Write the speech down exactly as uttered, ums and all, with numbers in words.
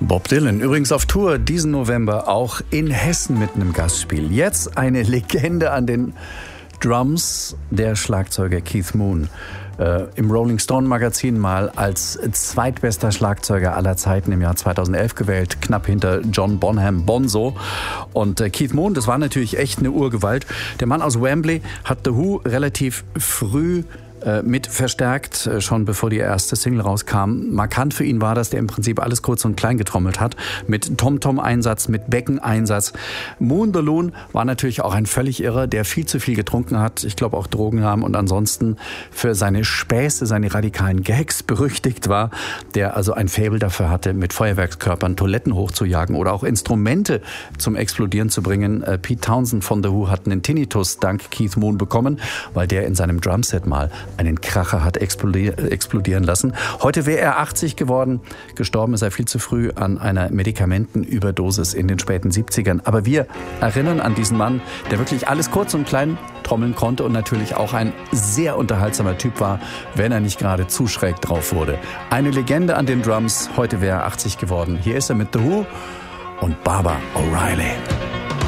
Bob Dylan, übrigens auf Tour diesen November auch in Hessen mit einem Gastspiel. Jetzt eine Legende an den Drums, der Schlagzeuger Keith Moon. Äh, Im Rolling Stone Magazin mal als zweitbester Schlagzeuger aller Zeiten im Jahr zweitausendelf gewählt, knapp hinter John Bonham Bonzo. Und äh, Keith Moon, das war natürlich echt eine Urgewalt. Der Mann aus Wembley hat The Who relativ früh mit verstärkt, schon bevor die erste Single rauskam. Markant für ihn war, dass der im Prinzip alles kurz und klein getrommelt hat. Mit Tom-Tom-Einsatz, mit Beckeneinsatz. Moon the Loon war natürlich auch ein völlig Irrer, der viel zu viel getrunken hat. Ich glaube auch Drogen nahm und ansonsten für seine Späße, seine radikalen Gags berüchtigt war. Der also ein Faible dafür hatte, mit Feuerwerkskörpern Toiletten hochzujagen oder auch Instrumente zum Explodieren zu bringen. Pete Townshend von The Who hat einen Tinnitus dank Keith Moon bekommen, weil der in seinem Drumset mal einen Kracher hat explodieren lassen. Heute wäre er achtzig geworden. Gestorben ist er viel zu früh an einer Medikamentenüberdosis in den späten siebzigern. Aber wir erinnern an diesen Mann, der wirklich alles kurz und klein trommeln konnte und natürlich auch ein sehr unterhaltsamer Typ war, wenn er nicht gerade zu schräg drauf wurde. Eine Legende an den Drums. Heute wäre er achtzig geworden. Hier ist er mit The Who und Baba O'Reilly.